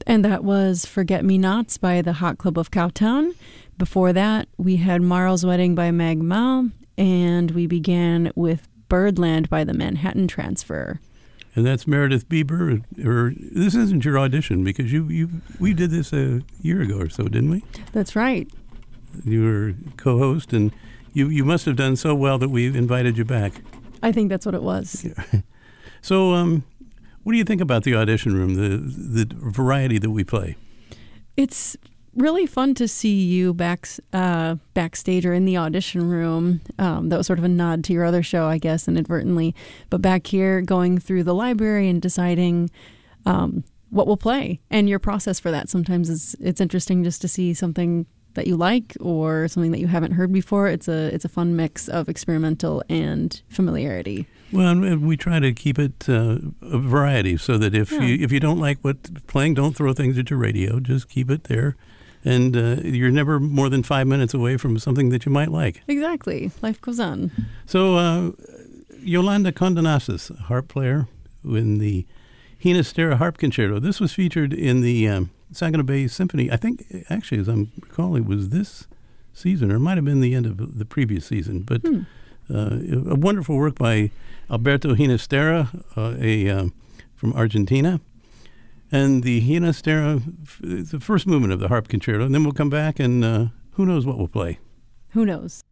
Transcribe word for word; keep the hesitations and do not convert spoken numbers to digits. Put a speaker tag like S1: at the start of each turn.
S1: And that was Forget-Me-Nots by the Hot Club of Cowtown. Before that, we had Marl's Wedding by Mag Mal, and we began with Birdland by the Manhattan Transfer.
S2: And that's Meredith Bieber. Or this isn't your audition because you, you we did this a year ago or so, didn't we?
S1: That's right.
S2: You were co-host, and you, you must have done so well that we invited you back.
S1: I think that's what it was.
S2: Yeah. So, um, what do you think about the audition room, the the variety that we play?
S1: It's really fun to see you back uh, backstage or in the audition room. Um, that was sort of a nod to your other show, I guess, inadvertently. But back here, going through the library and deciding um, what we'll play, and your process for that. Sometimes is it's interesting just to see something that you like or something that you haven't heard before. It's a it's a fun mix of experimental and familiarity.
S2: Well, and we try to keep it uh, a variety so that if
S1: Yeah.
S2: you if you don't like what's playing, don't throw things at your radio. Just keep it there. And uh, you're never more than five minutes away from something that you might like.
S1: Exactly. Life goes on.
S2: So uh, Yolanda Condonasis, a harp player in the Ginastera Harp Concerto. This was featured in the um, Saginaw Bay Symphony. I think, actually, as I'm recalling, it was this season, or it might have been the end of the previous season. But
S1: Hmm.
S2: uh, a wonderful work by Alberto Ginastera, uh, a uh, from Argentina. And the Ginastera, the first movement of the Harp Concerto. And then we'll come back and uh, who knows what we'll play.
S1: Who knows?